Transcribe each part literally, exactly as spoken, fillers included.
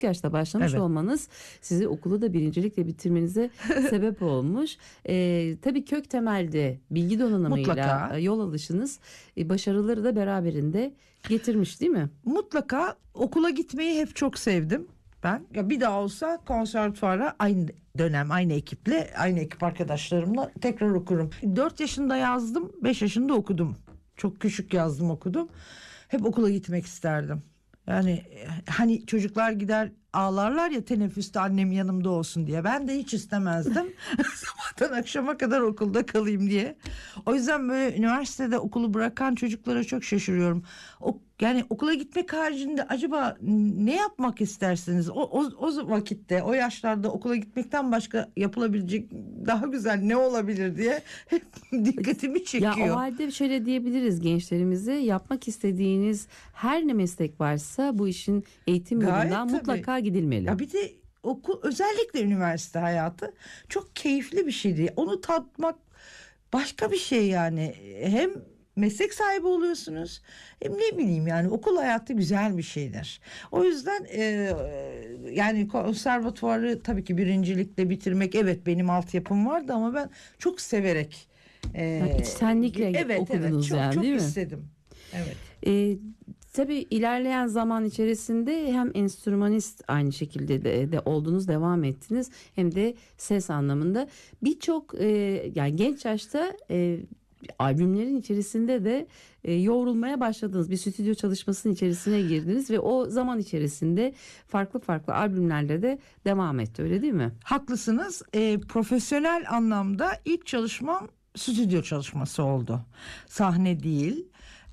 yaşta başlamış Evet. olmanız sizi okulu da birincilikle bitirmenize sebep olmuş. Ee, tabii kök temelde bilgi donanımıyla Mutlaka. yol alışınız e, başarıları da beraberinde getirmiş değil mi? Mutlaka okula gitmeyi hep çok sevdim ben. Ya bir daha olsa konservatuara aynı dönem, aynı ekiple, aynı ekip arkadaşlarımla tekrar okurum. dört yaşında yazdım, beş yaşında okudum. Çok küçük yazdım, okudum. Hep okula gitmek isterdim. Yani hani çocuklar gider ağlarlar ya teneffüste annem yanımda olsun diye. Ben de hiç istemezdim. Sabahtan akşama kadar okulda kalayım diye. O yüzden böyle üniversitede okulu bırakan çocuklara çok şaşırıyorum. O, yani okula gitmek haricinde acaba ne yapmak istersiniz? O, o, o vakitte, o yaşlarda okula gitmekten başka yapılabilecek daha güzel ne olabilir diye hep dikkatimi çekiyor. Ya o halde şöyle diyebiliriz gençlerimize, yapmak istediğiniz her ne meslek varsa bu işin eğitim Gayet yolundan tabii. mutlaka gidilmeli. Ya bir de okul, özellikle üniversite hayatı çok keyifli bir şeydi. Onu tatmak başka bir şey yani. Hem meslek sahibi oluyorsunuz hem ne bileyim yani okul hayatı güzel bir şeydir. O yüzden e, yani konservatuvarı tabii ki birincilikle bitirmek, evet benim altyapım vardı ama ben çok severek e, Yani içtenlikle evet, okudunuz evet, çok, yani çok değil mi? istedim. Evet. Ee, tabii ilerleyen zaman içerisinde hem enstrümanist aynı şekilde de, de oldunuz, devam ettiniz, hem de ses anlamında birçok e, yani genç yaşta e, albümlerin içerisinde de e, yoğrulmaya başladınız. Bir stüdyo çalışmasının içerisine girdiniz ve o zaman içerisinde farklı farklı albümlerle de devam etti, öyle değil mi? Haklısınız. E, profesyonel anlamda ilk çalışmam stüdyo çalışması oldu. Sahne değil.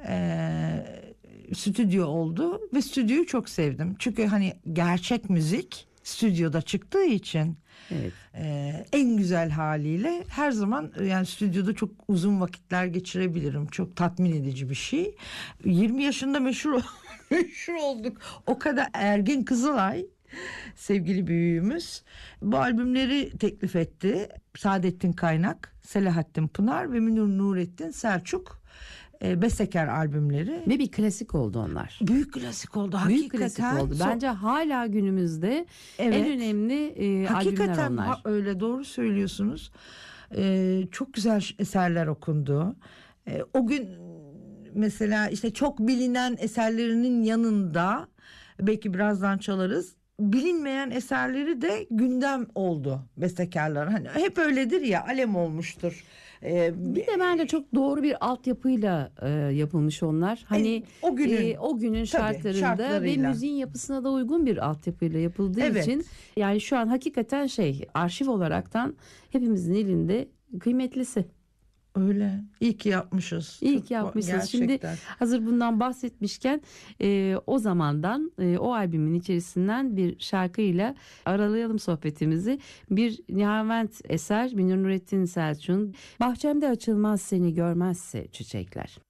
E, stüdyo oldu ve stüdyoyu çok sevdim. Çünkü hani gerçek müzik stüdyoda çıktığı için Evet. e, en güzel haliyle her zaman yani stüdyoda çok uzun vakitler geçirebilirim. Çok tatmin edici bir şey. yirmi yaşında meşhur meşhur olduk. O kadar Ergin Kızılay, sevgili büyüğümüz, bu albümleri teklif etti. Saadettin Kaynak, Selahattin Pınar ve Münir Nurettin Selçuk e, bestekar albümleri. Ve bir klasik oldu onlar. Büyük klasik oldu. Büyük Hakikaten. klasik oldu. Bence hala günümüzde Evet. en önemli e, Hakikaten albümler onlar. ha- öyle, doğru söylüyorsunuz. Ee, çok güzel eserler okundu. Ee, o gün mesela işte çok bilinen eserlerinin yanında belki birazdan çalarız. Bilinmeyen eserleri de gündem oldu bestekarlar. Hani hep öyledir ya, alem olmuştur. Ee, Bir de bence çok doğru bir altyapıyla e, yapılmış onlar. Hani E, o günün- e, o günün tabii, şartlarında şartlarıyla. ve müziğin yapısına da uygun bir altyapıyla yapıldığı Evet. için yani şu an hakikaten şey, arşiv olaraktan hepimizin elinde kıymetlisi. öyle. İyi ki yapmışız. İyi Çok- ki yapmışsınız. Şimdi gerçekten. hazır bundan bahsetmişken e, o zamandan e, o albümün içerisinden bir şarkıyla aralayalım sohbetimizi. Bir Nihavent eser, Münir Nurettin Selçuk'un Bahçemde açılmaz seni görmezse çiçekler.